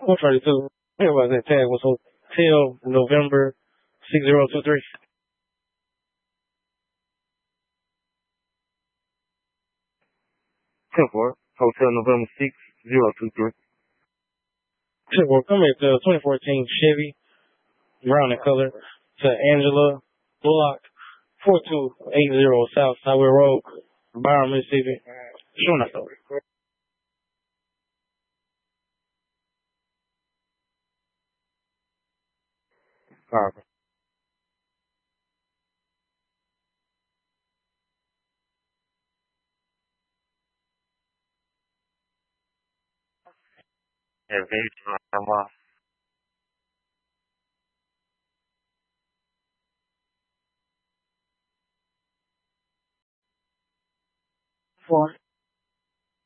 132. Think about that tag was Hotel November 6023. 10-4, Hotel November 6023. 10-4, come at the 2014 Chevy, brown in color, to Angela Bullock, 4280 South Highway Road, Byron, Mississippi. Sure enough, though. Alright. Yeah, very 4.